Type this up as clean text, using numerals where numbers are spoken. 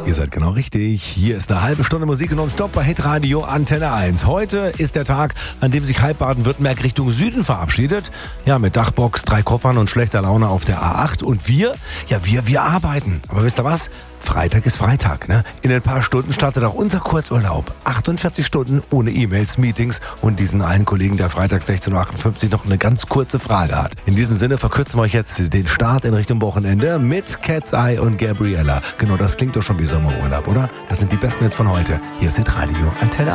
Ihr seid genau richtig. Hier ist eine halbe Stunde Musik nonstop bei Hitradio Antenne 1. Heute ist der Tag, an dem sich halb Baden-Württemberg Richtung Süden verabschiedet. Ja, mit Dachbox, 3 Koffern und schlechter Laune auf der A8. Und wir arbeiten. Aber wisst ihr was? Freitag ist Freitag, ne? In ein paar Stunden startet auch unser Kurzurlaub. 48 Stunden ohne E-Mails, Meetings und diesen einen Kollegen, der Freitag 16.58 Uhr noch eine ganz kurze Frage hat. In diesem Sinne verkürzen wir euch jetzt den Start in Richtung Wochenende mit Cat's Eye und Gabriella. Genau, das klingt doch schon wie Sommerurlaub, oder? Das sind die besten Hits von heute. Hier ist Hitradio Antenne 1.